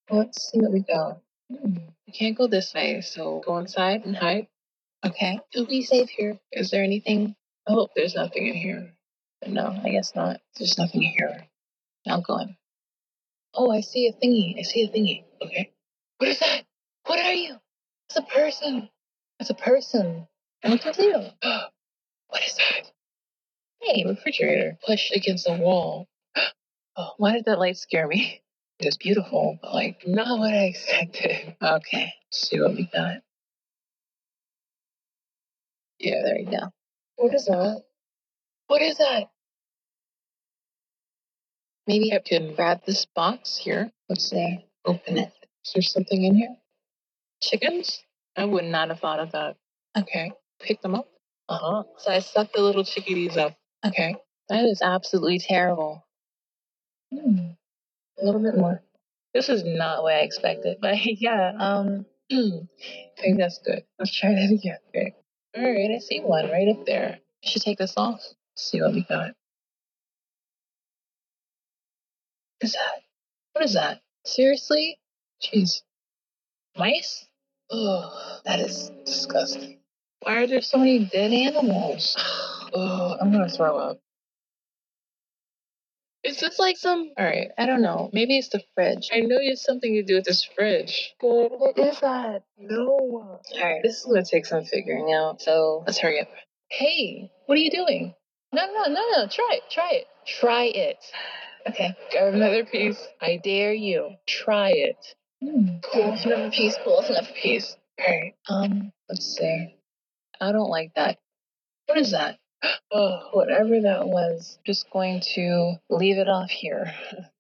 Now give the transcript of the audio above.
Let's see what we got. We can't go this way, so go inside and hide. Okay. You'll be safe here. Is there anything? Oh, there's nothing in here. No, I guess not. There's nothing in here. Now go in. Oh, I see a thingy. I see a thingy. Okay. What is that? What are you? It's a person. It's a person. And look at you. What is that? Hey, refrigerator. Pushed against the wall. Oh, why did that light scare me? It was beautiful, but like not what I expected. Okay, let's see what we got. Yeah, there you go. What is that? What is that? Maybe I can grab this box here. Let's see. Open it. Is there something in here? Chickens? I would not have thought of that. Okay. Pick them up. Uh-huh. So I sucked the little chickadees up. Okay. That is absolutely terrible. A little bit more. This is not what I expected, but yeah, I think that's good. Let's try that again. Okay. All right, I see one right up there. I should take this off. Let's see what we got. What is that? What is that? Seriously? Jeez. Mice? Oh, that is disgusting. Why are there so many dead animals? Oh, I'm gonna throw up. Is this like some? All right, I don't know. Maybe it's the fridge. I know it's something to do with this fridge. What is that? No. All right, this is gonna take some figuring out. So let's hurry up. Hey, what are you doing? No. Try it. Try it. Try it. Okay, grab another piece. I dare you. Try it. Pull off another piece. Pull off another piece. All right. Let's see. I don't like that. What is that? Oh, whatever that was. Just going to leave it off here.